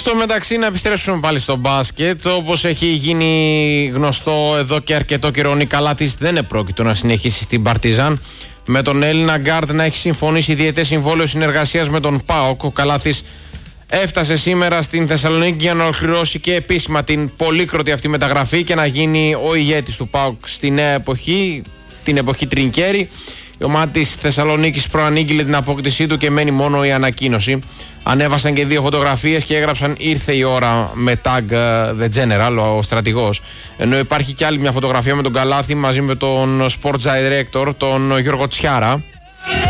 Στο μεταξύ, να επιστρέψουμε πάλι στο μπάσκετ. Όπως έχει γίνει γνωστό εδώ και αρκετό καιρό, ο Νικαλάτης δεν επρόκειτο να συνεχίσει στην Παρτιζάν. Με τον Έλληνα γκάρντ να έχει συμφωνήσει διετές συμβόλαιο συνεργασίας με τον ΠΑΟΚ. Ο Καλάθης έφτασε σήμερα στην Θεσσαλονίκη για να ολοκληρώσει και επίσημα την πολύκροτη αυτή μεταγραφή και να γίνει ο ηγέτης του ΠΑΟΚ στη νέα εποχή, την εποχή Τρινκέρι. Η ομάδα της Θεσσαλονίκης προανήγγειλε την απόκτησή του και μένει μόνο η ανακοίνωση. Ανέβασαν και 2 φωτογραφίες και έγραψαν «Ήρθε η ώρα» με tag The General, ο στρατηγός. Ενώ υπάρχει και άλλη μια φωτογραφία με τον Καλάθη μαζί με τον Sports Director, τον Γιώργο Τσιάρα.